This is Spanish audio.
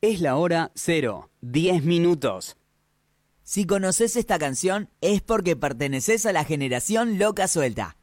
Es la hora 0, 10 minutos. Si conoces esta canción es porque perteneces a la generación Loca Suelta.